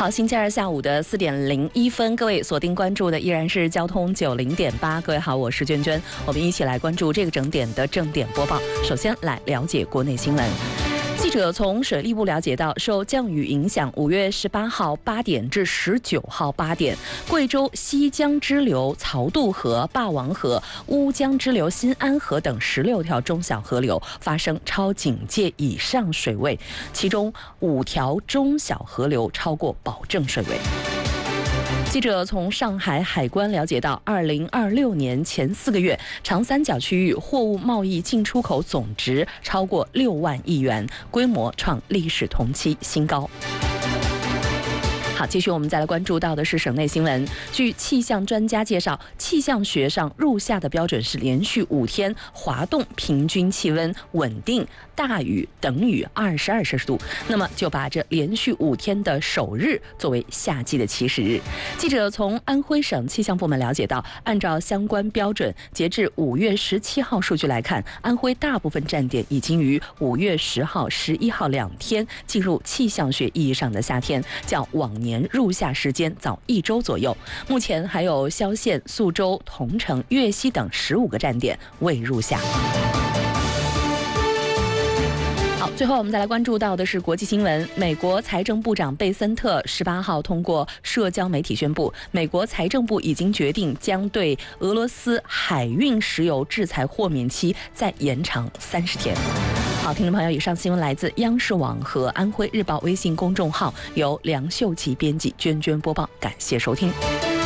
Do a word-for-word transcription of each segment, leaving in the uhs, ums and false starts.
好，星期二下午的四点零一分，各位锁定关注的依然是交通九零点八。各位好，我是娟娟，我们一起来关注这个整点的正点播报。首先来了解国内新闻。记者从水利部了解到，受降雨影响，五月十八号八点至十九号八点，贵州西江支流曹渡河、霸王河、乌江支流新安河等十六条中小河流发生超警戒以上水位，其中五条中小河流超过保证水位。记者从上海海关了解到，二零二六年前四个月，长三角区域货物贸易进出口总值超过六万亿元，规模创历史同期新高。好，继续我们再来关注到的是省内新闻。据气象专家介绍，气象学上入夏的标准是连续五天滑动平均气温稳定大于等于二十二摄氏度，那么就把这连续五天的首日作为夏季的起始日。记者从安徽省气象部门了解到，按照相关标准，截至五月十七号数据来看，安徽大部分站点已经于五月十号、十一号两天进入气象学意义上的夏天，较往年年入夏时间早一周左右。目前还有萧县、宿州、桐城、岳西等十五个站点未入夏。好，最后我们再来关注到的是国际新闻。美国财政部长贝森特十八号通过社交媒体宣布，美国财政部已经决定将对俄罗斯海运石油制裁豁免期再延长三十天。好，听众朋友，以上新闻来自央视网和安徽日报微信公众号，由梁秀琪编辑，娟娟播报，感谢收听。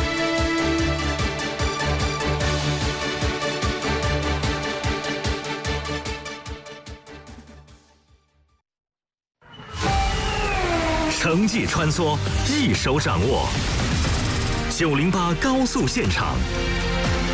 城际穿梭，一手掌握。九零八高速现场，